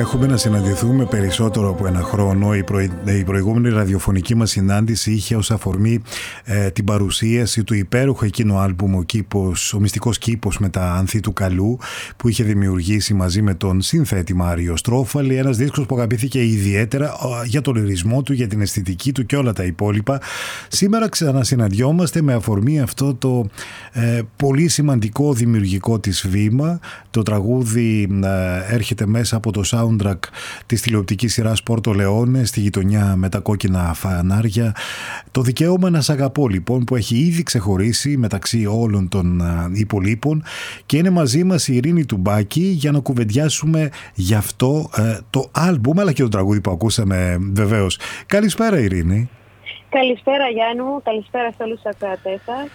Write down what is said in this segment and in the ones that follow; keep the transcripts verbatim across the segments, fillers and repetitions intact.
Έχουμε να συναντηθούμε περισσότερο από ένα χρόνο. Η, προη... η προηγούμενη ραδιοφωνική μας συνάντηση είχε ως αφορμή ε, την παρουσίαση του υπέροχου εκείνου άλμπουμ ο, κήπος, ο Μυστικός Κήπος με τα Ανθή του Καλού, που είχε δημιουργήσει μαζί με τον συνθέτη Μάριο Στρόφαλη, ένας δίσκος που αγαπήθηκε ιδιαίτερα για τον λυρισμό του, για την αισθητική του και όλα τα υπόλοιπα. Σήμερα ξανασυναντιόμαστε με αφορμή αυτό το ε, πολύ σημαντικό δημιουργικό της βήμα. Το τραγούδι ε, έρχεται μέσα από το soundtrack της τηλεοπτικής σειράς Πόρτο Λεόνε, στη γειτονιά με τα κόκκινα φανάρια. Το δικαίωμα να σ' αγαπώ, λοιπόν, που έχει ήδη ξεχωρίσει μεταξύ όλων των υπολείπων, και είναι μαζί μας η Ειρήνη Τουμπάκη για να κουβεντιάσουμε γι' αυτό ε, το άλμπουμ αλλά και το τραγούδι που ακούσαμε, βεβαίως. Καλησπέρα, Ειρήνη. Καλησπέρα, Γιάννη μου. Καλησπέρα σε όλους τους ακροατές σας.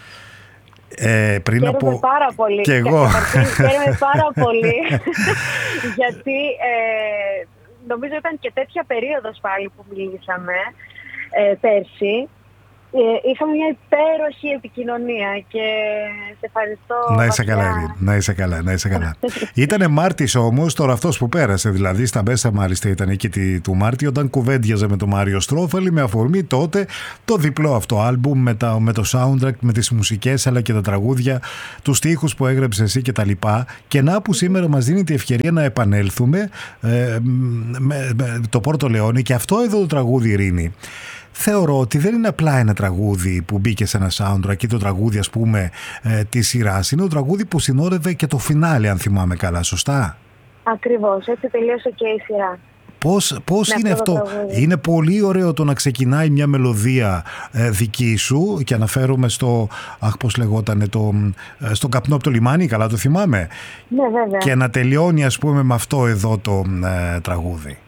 Ε, πριν Χαίρομαι από... πάρα πολύ. Και εγώ. Χαίρομαι πάρα πολύ. Γιατί ε, νομίζω ήταν και τέτοια περίοδος πάλι που μιλήσαμε ε, πέρσι. Ε, είχαμε μια υπέροχη επικοινωνία και σε ευχαριστώ. Να είσαι καλά, Ειρήνη. Να είσαι καλά, να είσαι καλά. Ήτανε Μάρτης όμως, τώρα αυτός που πέρασε, δηλαδή στα μέσα μάλιστα ήταν εκεί του Μάρτη, όταν κουβέντιαζε με τον Μάριο Στρόφαλη με αφορμή τότε το διπλό αυτό άλμπουμ με, τα, με το soundtrack, με τις μουσικές αλλά και τα τραγούδια, τους στίχους που έγραψε εσύ και τα λοιπά. Και να που σήμερα μας δίνει τη ευκαιρία να επανέλθουμε ε, με, με το Πόρτο Λεόνε, και αυτό εδώ το τραγούδι, Ειρήνη, θεωρώ ότι δεν είναι απλά ένα τραγούδι που μπήκε σε ένα soundtrack ή το τραγούδι, ας πούμε, ε, της σειράς. Είναι το τραγούδι που συνόδευε και το φινάλε, αν θυμάμαι καλά, σωστά? Ακριβώς, έτσι τελείωσε και η σειρά. Πώς, πώς είναι αυτό? αυτό? Είναι πολύ ωραίο το να ξεκινάει μια μελωδία ε, δική σου, και αναφέρομαι στο, αχ πώς λεγότανε, το, ε, στον καπνό από το λιμάνι, καλά το θυμάμαι. Ναι, βέβαια. Και να τελειώνει, ας πούμε, με αυτό εδώ το ε, τραγούδι.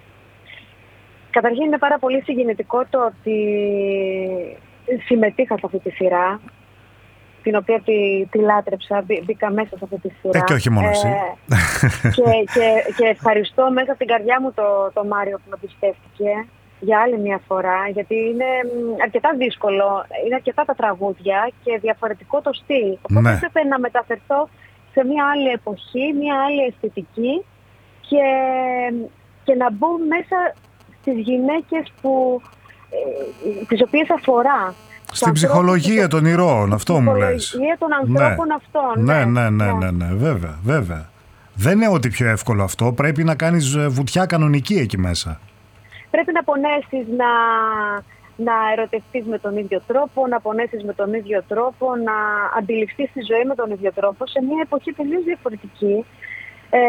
Καταρχήν είναι πάρα πολύ συγκινητικό το ότι συμμετείχα σε αυτή τη σειρά, την οποία τη, τη λάτρεψα, μπή, μπήκα μέσα σε αυτή τη σειρά. Ε, και όχι μόνο εσύ. Ε, και, και, και ευχαριστώ μέσα από την καρδιά μου το, το Μάριο που με πιστεύτηκε για άλλη μια φορά, γιατί είναι αρκετά δύσκολο, είναι αρκετά τα τραγούδια και διαφορετικό το στυλ. Οπότε ναι. έπρεπε να μεταφερθώ σε μια άλλη εποχή, μια άλλη αισθητική και, και να μπω μέσα στις γυναίκες που, ε, τις οποίες αφορά. Στην ψυχολογία των ηρώων, αυτό μου λες. Στην ψυχολογία των ανθρώπων ναι. αυτών. Ναι, ναι, ναι, ναι, ναι, βέβαια, βέβαια. Δεν είναι ότι πιο εύκολο αυτό, πρέπει να κάνεις βουτιά κανονική εκεί μέσα. Πρέπει να πονέσεις, να, να ερωτευτείς με τον ίδιο τρόπο, να πονέσεις με τον ίδιο τρόπο, να αντιληφθείς τη ζωή με τον ίδιο τρόπο, σε μια εποχή τελείως διαφορετική. Ε,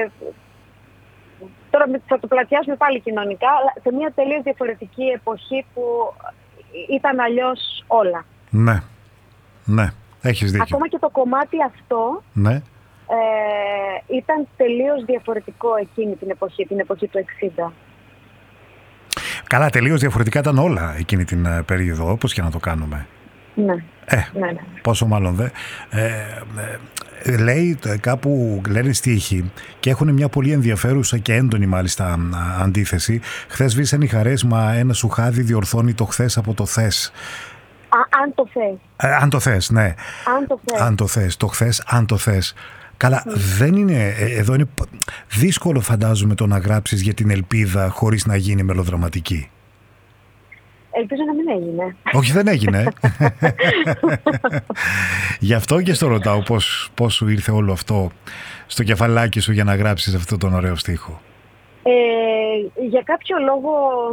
Τώρα θα το πλατιάσουμε πάλι κοινωνικά, αλλά σε μια τελείως διαφορετική εποχή που ήταν αλλιώς όλα. Ναι, ναι, έχεις δίκιο. Ακόμα και το κομμάτι αυτό ναι. ε, ήταν τελείως διαφορετικό εκείνη την εποχή, την εποχή του εξήντα. Καλά, τελείως διαφορετικά ήταν όλα εκείνη την uh, περίοδο, όπως και να το κάνουμε. Ναι. Ε, ναι, ναι. Πόσο μάλλον δε. Ε, ε, λέει κάπου, λένε στίχοι, και έχουν μια πολύ ενδιαφέρουσα και έντονη μάλιστα αντίθεση. Χθες βήσαν οι χαρές, μα ένα σου χάδι διορθώνει το χθες από το θες. Α, αν το θες. Ε, αν το θες, ναι. Αν το θες. Αν το θες, το χθες, αν το θες. Καλά, mm. δεν είναι, εδώ είναι δύσκολο, φαντάζομαι, το να γράψεις για την ελπίδα χωρίς να γίνει μελοδραματική. Ελπίζω να μην έγινε. Όχι, δεν έγινε. Γι' αυτό και στο ρωτάω πώς, πώς σου ήρθε όλο αυτό στο κεφαλάκι σου για να γράψεις αυτόν τον ωραίο στίχο. Ε, για κάποιο λόγο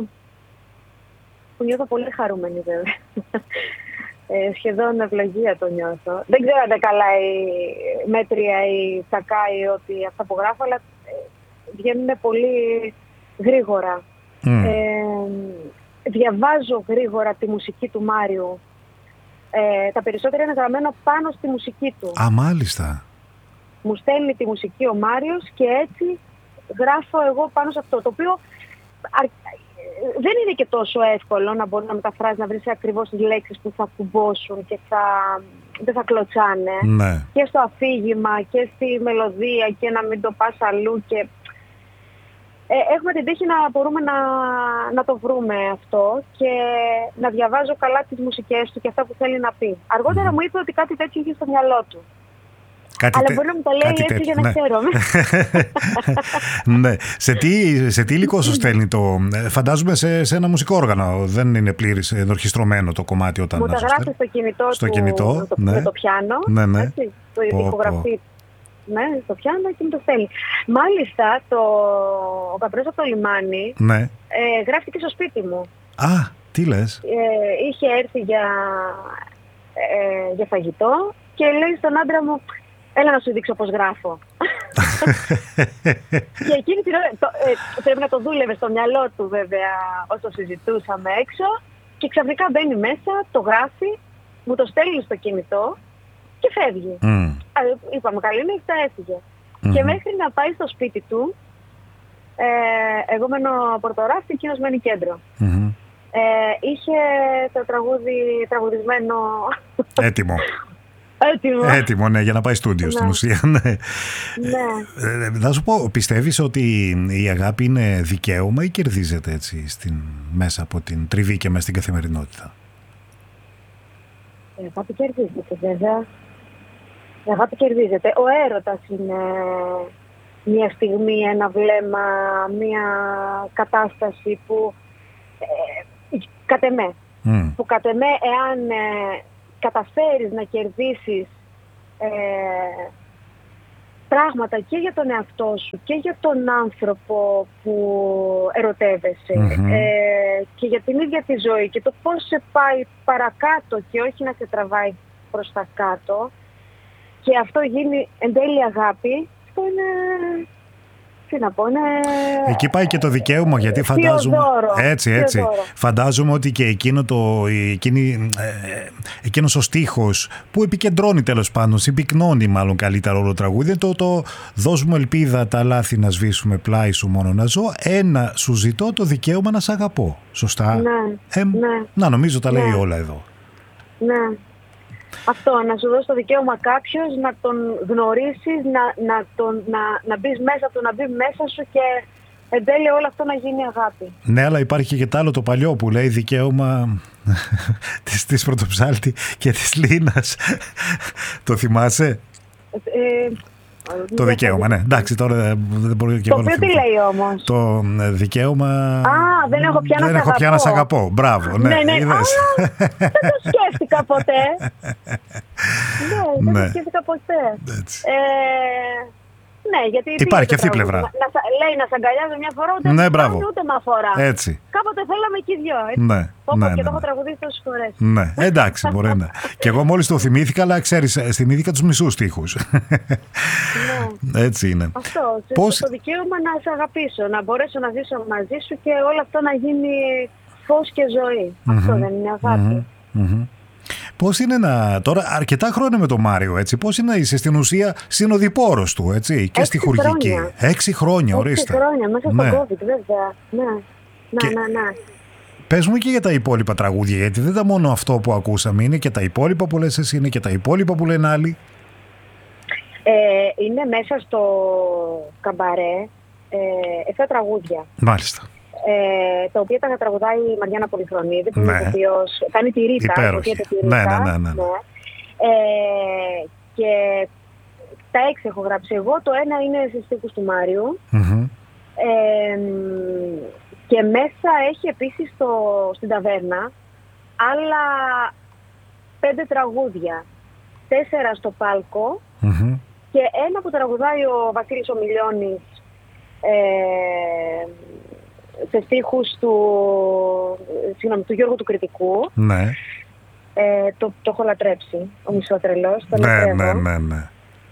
που νιώθω πολύ χαρούμενη, βέβαια. Ε, σχεδόν ευλογία το νιώθω. Δεν ξέρω αν καλά η μέτρια ή τσακάει ότι αυτά που γράφω, αλλά βγαίνουν πολύ γρήγορα. Mm. Ε, διαβάζω γρήγορα τη μουσική του Μάριου. Ε, τα περισσότερα είναι γραμμένα πάνω στη μουσική του. Α, μάλιστα. Μου στέλνει τη μουσική ο Μάριος και έτσι γράφω εγώ πάνω σε αυτό. Το οποίο αρ... δεν είναι και τόσο εύκολο να μπορεί να μεταφράσει, να βρεις ακριβώς τις λέξεις που θα κουμπώσουν και θα... δεν θα κλωτσάνε. Ναι. Και στο αφήγημα και στη μελωδία και να μην το πας αλλού και... Ε, έχουμε την τύχη να μπορούμε να, να το βρούμε αυτό και να διαβάζω καλά τις μουσικές του και αυτά που θέλει να πει. Αργότερα mm. μου είπε ότι κάτι τέτοιο είχε στο μυαλό του. Κάτι Αλλά τε... μπορεί να μου το λέει έτσι τέτοιο, για να ναι. χαίρομαι. Ναι. Σε τι, σε τι υλικό σου στέλνει το... Φαντάζομαι σε, σε ένα μουσικό όργανο. Δεν είναι πλήρης ενορχιστρωμένο το κομμάτι όταν... Μου τα γράφει στο κινητό στο του, κινητό, το, ναι. με το πιάνο. Ναι, ναι. Έτσι, το Πω, ηχογραφεί. πω. Ναι, στο πιάνο και μου το στέλνει. Μάλιστα, το, ο Καπρός από το λιμάνι Ναι. ε, γράφτηκε στο σπίτι μου. Α, τι λες. Ε, είχε έρθει για, ε, για φαγητό και λέει στον άντρα μου, έλα να σου δείξω πώς γράφω. Και εκείνη την ώρα, το, ε, πρέπει να το δούλευε στο μυαλό του βέβαια όσο συζητούσαμε έξω και ξαφνικά μπαίνει μέσα, το γράφει, μου το στέλνει στο κινητό και φεύγει. Mm. Α, είπαμε καλή νύχτα, έφυγε. Mm-hmm. Και μέχρι να πάει στο σπίτι του, ε, εγώ μένω Πορτοράφτη, εκείνος μένει κέντρο. Mm-hmm. Ε, είχε το τραγούδι τραγουδισμένο. Έτοιμο. Έτοιμο. Έτοιμο, ναι, για να πάει στούντιο ναι. στην ουσία. Ναι. Ναι. Ε, θα σου πω, πιστεύεις ότι η αγάπη είναι δικαίωμα ή κερδίζεται έτσι στην, μέσα από την τριβή και μέσα στην καθημερινότητα? Η αγάπη κερδίζεται, βέβαια. Η αγάπη κερδίζεται. Ο έρωτας είναι μια στιγμή, ένα βλέμμα, μια κατάσταση που ε, κατ' εμέ, Mm. που κατ' εμέ εάν ε, καταφέρεις να κερδίσεις ε, πράγματα και για τον εαυτό σου και για τον άνθρωπο που ερωτεύεσαι Mm-hmm. ε, και για την ίδια τη ζωή και το πώς σε πάει παρακάτω και όχι να σε τραβάει προς τα κάτω και αυτό γίνει εν τέλει αγάπη, αυτό είναι... Τι να πω, είναι... Εκεί πάει και το δικαίωμα, γιατί φαντάζομαι... Έτσι, έτσι. Φαντάζομαι ότι και εκείνο το, εκείνη, ε, εκείνος ο στίχος που επικεντρώνει τέλος πάντων, συμπυκνώνει μάλλον καλύτερα όλο το τραγούδι, το, το «Δώσ' μου ελπίδα τα λάθη να σβήσουμε, πλάι σου μόνο να ζω, ένα σου ζητώ το δικαίωμα να σ' αγαπώ». Σωστά? Ναι, ε, ναι. Να, νομίζω τα λέει Ναι. όλα εδώ. Ναι. Αυτό, να σου δώσει το δικαίωμα κάποιος, να τον γνωρίσεις, να, να, τον, να, να μπεις μέσα του, να μπει μέσα σου και εν τέλει όλο αυτό να γίνει αγάπη. Ναι, αλλά υπάρχει και το άλλο το παλιό που λέει δικαίωμα της, της Πρωτοψάλτη και της Λίνας. Το θυμάσαι? Ε, Το δικαίωμα, ναι. Εντάξει, τώρα δεν μπορώ και το εγώ να οποίο τι θυμηθώ. λέει όμως? Το δικαίωμα... Α, δεν έχω πια να δεν σ' έχω πια να σ' αγαπώ. Μπράβο, ναι. Ναι, ναι. Είδες. Α, δεν το σκέφτηκα ποτέ. Ναι, δεν Ναι. το σκέφτηκα ποτέ. Έτσι. Ε, ναι, γιατί Υπάρχει και αυτή η τραγούδι. πλευρά. Να, να, λέει να σ' αγκαλιάζω μια φορά, ούτε Ναι, να μπράβο. ούτε με αφορά. Έτσι. Κάποτε θέλαμε και οι δυο, έτσι. Ναι, Πω, πω, ναι, και ναι, το έχω ναι. τραγουδίσει τόσες φορές. Ναι, εντάξει, μπορεί να. Και εγώ μόλις το θυμήθηκα, αλλά ξέρεις, θυμήθηκα τους μισούς στίχους. Ναι. Έτσι είναι. Αυτό, Πώς... το δικαίωμα να σε αγαπήσω, να μπορέσω να ζήσω μαζί σου και όλο αυτό να γίνει φως και ζωή. Mm-hmm. Αυτό δεν είναι αγάπη. Mm-hmm. Mm-hmm. Πώς είναι να... Τώρα αρκετά χρόνια με τον Μάριο, έτσι. Πώς είναι να είσαι στην ουσία συνοδοιπόρος του, έτσι, και στη χουργική. Χρόνια. Έξι χρόνια, ορίστε. Έξι χρόνια, μέσα ναι. στο COVID, βέβαια. Ναι, ναι, και... ναι, ναι. Πες μου και για τα υπόλοιπα τραγούδια, γιατί δεν ήταν μόνο αυτό που ακούσαμε, είναι και τα υπόλοιπα που λες εσύ, είναι και τα υπόλοιπα που λένε άλλοι. Ε, είναι μέσα στο καμπαρέ ε, εφτά τραγούδια. Μάλιστα. Ε, τα οποία τα τραγουδάει η Μαριάννα Πολυχρονίδη, που ναι. είναι οποίος, κάνει τη Ρίτα. Υπέροχη. Τη Ρίτα, ναι, ναι, ναι, ναι. ναι. Ε, και τα έξι έχω γράψει εγώ. Το ένα είναι στις στίχους του Μάριου. Mm-hmm. Ε, και μέσα έχει επίσης το, στην ταβέρνα άλλα πέντε τραγούδια. Τέσσερα στο πάλκο Mm-hmm. και ένα που τραγουδάει ο Βασίλης ο Μιλιώνης ε, σε στίχους του, συγγνώμη, του Γιώργου του Κρητικού. Ναι. Ε, το, το έχω λατρέψει, ο Μισοτρελός. Το ναι, λατρεύω. ναι, ναι, ναι.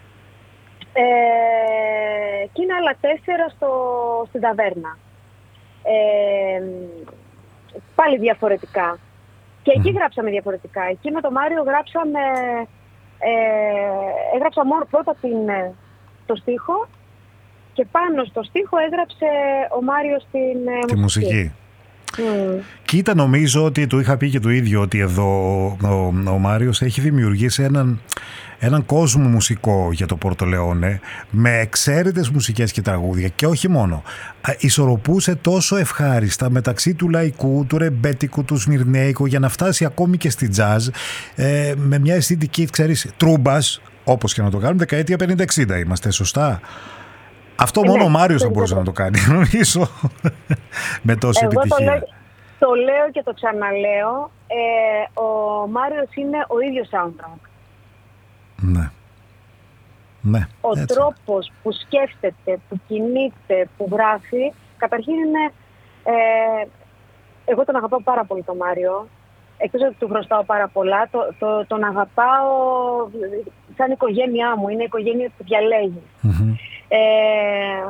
Ε, και είναι άλλα τέσσερα στο, στην ταβέρνα. Ε, πάλι διαφορετικά. Και εκεί mm. γράψαμε διαφορετικά. Εκεί με τον Μάριο γράψαμε... Ε, έγραψα μόνο πρώτα την, το στίχο και πάνω στο στίχο έγραψε ο Μάριος την τη μουσική. μουσική. Mm. Κοίτα, νομίζω ότι του είχα πει και του ίδιο ότι εδώ ο, ο, ο Μάριος έχει δημιουργήσει έναν, έναν κόσμο μουσικό για το Πορτολεόνε με εξαίρετες μουσικές και τραγούδια και όχι μόνο. Ισορροπούσε τόσο ευχάριστα μεταξύ του λαϊκού, του ρεμπέτικου, του σμυρνέικου για να φτάσει ακόμη και στη τζάζ ε, με μια αισθητική, ξέρεις, τρούμπας, Όπως και να το κάνουμε, δεκαετία πενήντα εξήντα είμαστε, σωστά? Αυτό ε, μόνο ναι, ο Μάριος θα μπορούσε να το κάνει, νομίζω, με τόση Εγώ επιτυχία. Το λέω, το λέω και το ξαναλέω. Ε, ο Μάριος είναι ο ίδιος soundtrack. Ναι. Ναι, ο έτσι. τρόπος που σκέφτεται, που κινείται, που γράφει, καταρχήν είναι... Ε, εγώ τον αγαπάω πάρα πολύ τον Μάριο. Εκτός ότι του χρωστάω πάρα πολλά, το, το, τον αγαπάω σαν οικογένειά μου. Είναι η οικογένεια που διαλέγει. Mm-hmm. Ε,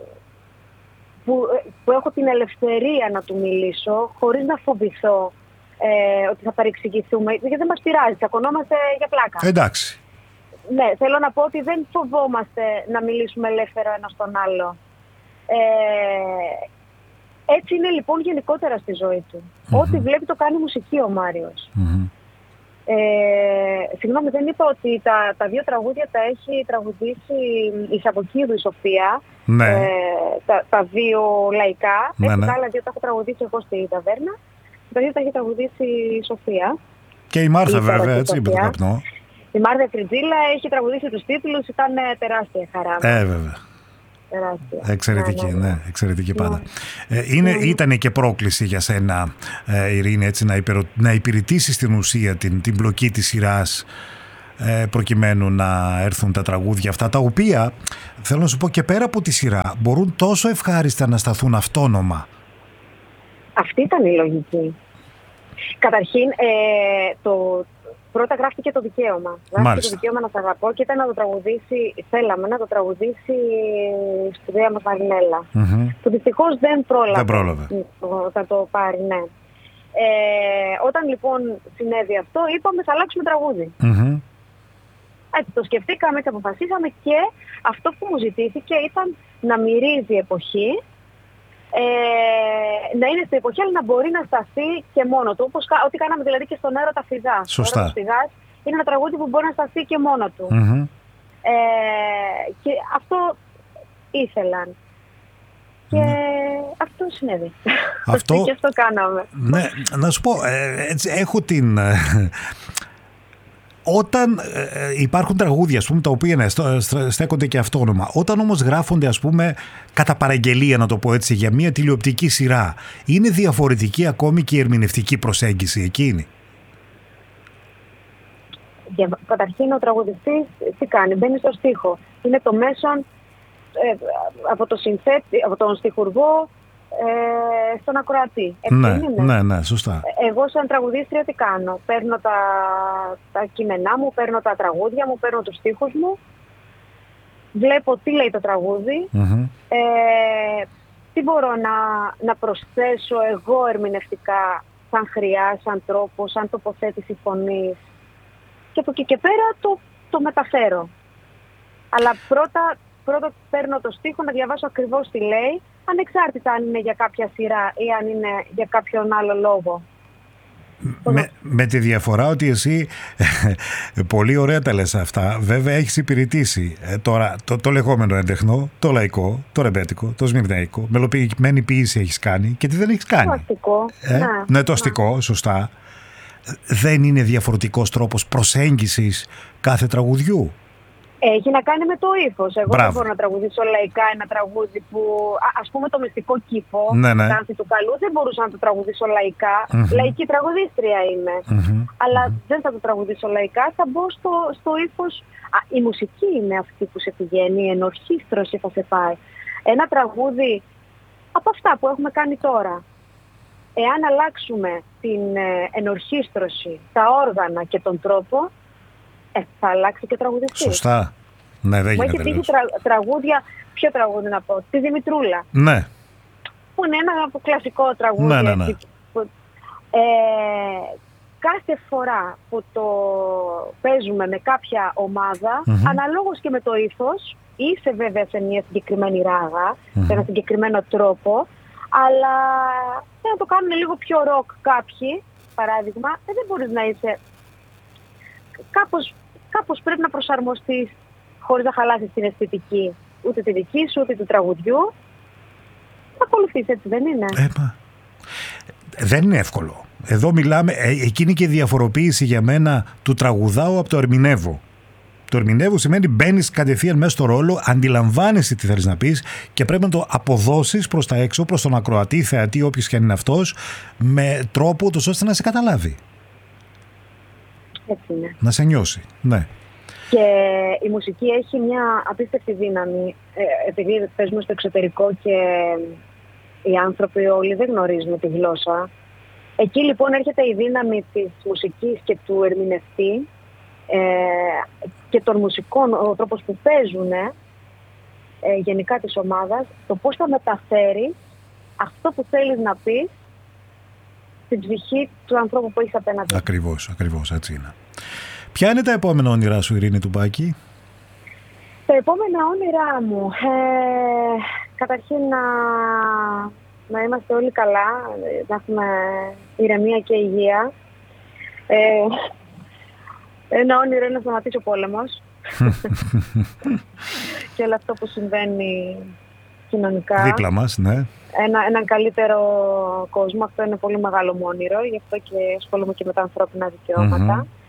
που, που έχω την ελευθερία να του μιλήσω χωρίς να φοβηθώ ε, ότι θα παρεξηγηθούμε. Γιατί δεν μας πειράζει, τσακωνόμαστε για πλάκα. Εντάξει. Ναι, θέλω να πω ότι δεν φοβόμαστε να μιλήσουμε ελεύθερα ένα στον άλλο. Ε, έτσι είναι λοιπόν γενικότερα στη ζωή του. Mm-hmm. Ό,τι βλέπει το κάνει μουσική ο Μάριος. Mm-hmm. Ε, συγγνώμη, δεν είπα ότι τα, τα δύο τραγούδια τα έχει τραγουδήσει η Σαββοκίδου, η Σοφία. Ναι. Ε, τα, τα δύο λαϊκά. Ναι, Έτσι, ναι. τα άλλα δύο τα έχω τραγουδήσει εγώ στη ταβέρνα. Τα δύο τα έχει τραγουδήσει η Σοφία. Και η Μάρθα, η βέβαια, έτσι, με τον καπνό. Η Μάρθα Κριτζίλα έχει τραγουδήσει τους τίτλους, ήταν τεράστια χαρά. Ε, βέβαια. Τεράστια. Εξαιρετική, ναι, ναι, ναι. εξαιρετική πάντα. Ναι. Ε, είναι, Ναι. Ήταν και πρόκληση για σένα, ε, Ειρήνη, έτσι, να, υπερο, να υπηρετήσεις στην ουσία την, την πλοκή της σειράς, ε, προκειμένου να έρθουν τα τραγούδια αυτά, τα οποία, θέλω να σου πω, και πέρα από τη σειρά, μπορούν τόσο ευχάριστα να σταθούν αυτόνομα. Αυτή ήταν η λογική. Καταρχήν, ε, το... πρώτα γράφτηκε το δικαίωμα. Γράφτηκε το δικαίωμα να σ' αγαπώ και ήταν να το τραγουδήσει, θέλαμε να το τραγουδήσει η σπουδαία μας Μαρινέλα. Mm-hmm. Που δυστυχώς δεν πρόλαβε, δεν πρόλαβε. να το πάρει, ναι. Ε, όταν λοιπόν συνέβη αυτό, είπαμε θα αλλάξουμε τραγούδι. Mm-hmm. Έτσι το σκεφτήκαμε, έτσι αποφασίσαμε και αυτό που μου ζητήθηκε ήταν να μυρίζει εποχή. Ε, να είναι στην εποχή, αλλά να μπορεί να σταθεί και μόνο του. Όπως ό,τι κάναμε δηλαδή και στον Έρωτα Φυγάς. Σωστά. Ο Έρωτας Φυγάς είναι ένα τραγούδι που μπορεί να σταθεί και μόνο του. Mm-hmm. Ε, και αυτό ήθελαν. Και mm. αυτό συνέβη. Αυτό... και αυτό κάναμε. Ναι, να σου πω, ε, έτσι, έχω την... Όταν ε, υπάρχουν τραγούδια, ας πούμε, τα οποία ναι, στέκονται και αυτόνομα, όταν όμως γράφονται, ας πούμε, κατά παραγγελία, να το πω έτσι, για μια τηλεοπτική σειρά, είναι διαφορετική ακόμη και η ερμηνευτική προσέγγιση εκείνη? Για, καταρχήν ο τραγουδιστής τι κάνει, μπαίνει στο στίχο. Είναι το μέσον ε, από, το συνθέτη, από τον στιχουργό Ε, στον ακροατή. Ναι, ναι, ναι, σωστά. Εγώ σαν τραγουδίστρια τι κάνω? Παίρνω τα, τα κείμενά μου, παίρνω τα τραγούδια μου, παίρνω τους στίχους μου, βλέπω τι λέει το τραγούδι, mm-hmm. ε, τι μπορώ να, να προσθέσω εγώ ερμηνευτικά, σαν χρειά, σαν τρόπο, σαν τοποθέτηση φωνής, και από εκεί και πέρα το, το μεταφέρω. Αλλά πρώτα, πρώτα παίρνω το στίχο να διαβάσω ακριβώς τι λέει, ανεξάρτητα αν είναι για κάποια σειρά ή αν είναι για κάποιον άλλο λόγο. Με, με τη διαφορά ότι εσύ πολύ ωραία τα λες αυτά, βέβαια έχεις υπηρετήσει ε, τώρα το, το λεγόμενο έντεχνο, το λαϊκό, το ρεμπέτικο, το σμυρναϊκό, μελοποιημένη ποίηση έχεις κάνει και τι δεν έχεις κάνει. Το αστικό. Ε? Ναι, ναι, το αστικό, ναι. Σωστά. Δεν είναι διαφορετικός τρόπος προσέγγισης κάθε τραγουδιού? Έχει να κάνει με το ύφος. Εγώ Μπράβο. δεν μπορώ να τραγουδήσω λαϊκά ένα τραγούδι που, ας πούμε, το Μυστικό Κήπο, ναι, ναι. Τάνθη του Καλού, δεν μπορούσα να το τραγουδήσω λαϊκά. Mm-hmm. Λαϊκή τραγουδίστρια είμαι. Mm-hmm. Αλλά mm-hmm. δεν θα το τραγουδήσω λαϊκά, θα μπω στο, στο ύφος. Α, η μουσική είναι αυτή που σε πηγαίνει, η ενορχήστρωση θα σε πάει. Ένα τραγούδι από αυτά που έχουμε κάνει τώρα. Εάν αλλάξουμε την ε, ενορχήστρωση, τα όργανα και τον τρόπο, Ε, θα αλλάξει και τραγουδιστή. Σωστά. Ναι, δεν μου έχει τύχει τρα, τραγούδια, ποιο τραγούδι να πω, τη Δημητρούλα. Ναι. Που είναι ένα κλασικό τραγούδι. Ναι, ναι, ναι. Που, ε, κάθε φορά που το παίζουμε με κάποια ομάδα, mm-hmm. αναλόγως και με το ύφος, είσαι βέβαια σε μια συγκεκριμένη ράγα, mm-hmm. σε ένα συγκεκριμένο τρόπο, αλλά να το κάνουν λίγο πιο ροκ κάποιοι, παράδειγμα, ε, δεν μπορείς να είσαι... Κάπως, κάπως πρέπει να προσαρμοστείς χωρίς να χαλάσεις την αισθητική, ούτε τη δική σου, ούτε του τραγουδιού. Θα ακολουθείς, έτσι δεν είναι? Ε, μα... Δεν είναι εύκολο. Εδώ μιλάμε, ε, εκείνη και η διαφοροποίηση για μένα του τραγουδάω από το ερμηνεύω. Το ερμηνεύω σημαίνει μπαίνεις κατευθείαν μέσα στο ρόλο, αντιλαμβάνεσαι τι θέλεις να πεις και πρέπει να το αποδώσεις προς τα έξω, προς τον ακροατή, θεατή, όποιος και αν είναι αυτός, με τρόπο ούτως ώστε να σε καταλάβει. Έτσι είναι. Να σε νιώσει, ναι. Και η μουσική έχει μια απίστευτη δύναμη, ε, επειδή παίζουμε στο εξωτερικό και οι άνθρωποι όλοι δεν γνωρίζουν τη γλώσσα. Εκεί λοιπόν έρχεται η δύναμη της μουσικής και του ερμηνευτή ε, και των μουσικών, ο τρόπος που παίζουν ε, γενικά της ομάδας, το πώς θα μεταφέρει αυτό που θέλεις να πεις στην ψυχή του ανθρώπου που έχεις απέναντι. Ακριβώς, ακριβώς, έτσι είναι. Ποια είναι τα επόμενα όνειρά σου, Ειρήνη Τουμπάκη? Τα επόμενα όνειρά μου, ε, καταρχήν να, να είμαστε όλοι καλά, να έχουμε ηρεμία και υγεία. Ε, ένα όνειρο είναι να σταματήσει ο πόλεμος και όλο αυτό που συμβαίνει κοινωνικά. Δίπλα μας, ναι. Ένα, έναν καλύτερο κόσμο, αυτό είναι πολύ μεγάλο μου όνειρο, γι' αυτό και ασχολούμαι και με τα ανθρώπινα δικαιώματα. Mm-hmm.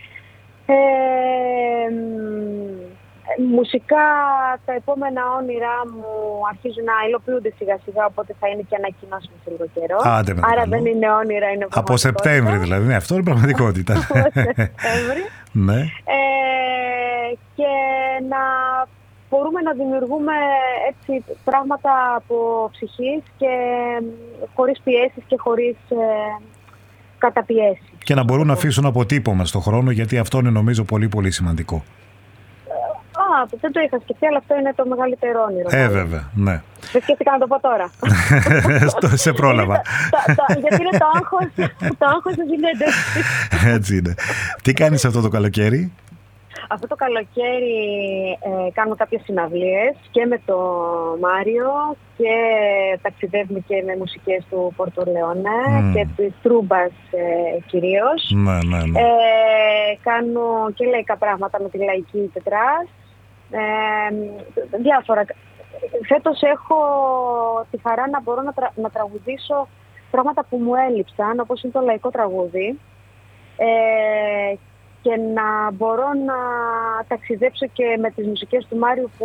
Ε, μουσικά τα επόμενα όνειρά μου αρχίζουν να υλοποιούνται σιγά σιγά, οπότε θα είναι και ανακοινώσιμο σε λίγο καιρό. Άντε, άρα δεν είναι όνειρα, είναι πραγματικότητα. Από Σεπτέμβρη δηλαδή, ναι, αυτό είναι πραγματικότητα. Από Σεπτέμβρη. Ναι. Ε, και να μπορούμε να δημιουργούμε έτσι πράγματα από ψυχής και χωρίς πιέσεις και χωρίς ε, καταπιέσεις. Και να μπορούν να αφήσουν αποτύπωμα στον χρόνο, γιατί αυτό είναι νομίζω πολύ πολύ σημαντικό. Α, δεν το είχα σκεφτεί, αλλά αυτό είναι το μεγαλύτερο όνειρο. Ε, βέβαια, ναι. Δεν σκέφτηκα να το πω τώρα. Σε πρόλαβα. το, το, γιατί είναι το άγχος, το άγχος της συνέντευξης. Έτσι είναι. Τι κάνεις αυτό το καλοκαίρι? Αυτό το καλοκαίρι ε, κάνουμε κάποιες συναυλίες και με το Μάριο και ταξιδεύουμε και με μουσικές του Πορτολεόνε mm. και της Τρούμπας ε, κυρίως. Ναι, ναι, ναι. Ε, κάνω και λαϊκά πράγματα με τη Λαϊκή Τετράς. Ε, διάφορα. Φέτος έχω τη χαρά να μπορώ να, τρα, να τραγουδήσω πράγματα που μου έλειψαν, όπως είναι το λαϊκό τραγούδι. Ε, και να μπορώ να ταξιδέψω και με τις μουσικές του Μάριου που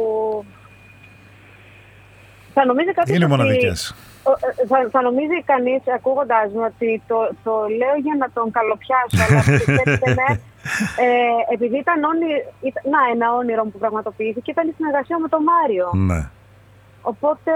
θα νομίζει κάποιος είναι ότι... μοναδικές. Θα, θα νομίζει κανείς ακούγοντάς μου ότι το, το λέω για να τον καλοπιάσω, αλλά πιστέψτε με, ε, επειδή ήταν όνειρο, να, ένα όνειρο που πραγματοποιήθηκε, ήταν η συνεργασία με τον Μάριο. Ναι. Οπότε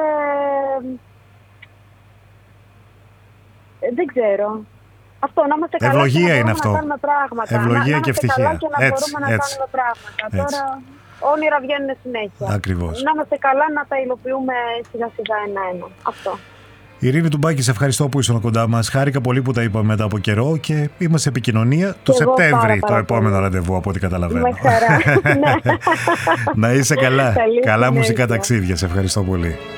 ε, δεν ξέρω. Αυτό, να είμαστε καλά Ευλογία και να είναι μπορούμε αυτό. να κάνουμε πράγματα. Ευλογία να, και ευτυχία. Καλά και να έτσι, μπορούμε έτσι, να κάνουμε πράγματα. Έτσι. Τώρα όνειρα βγαίνουν συνέχεια. Ακριβώς. Να είμαστε καλά, να τα υλοποιούμε σιγά σιγά ένα-ένα. Αυτό. Ειρήνη Τουμπάκη, σε ευχαριστώ που ήσουν κοντά μας. Χάρηκα πολύ που τα είπαμε μετά από καιρό και είμαστε σε επικοινωνία το Σεπτέμβρη, το επόμενο ραντεβού, από ό,τι καταλαβαίνω. Με χαρά. Να είσαι καλά. Καλά μουσικά ταξίδια. Σε ευχαριστώ πολύ.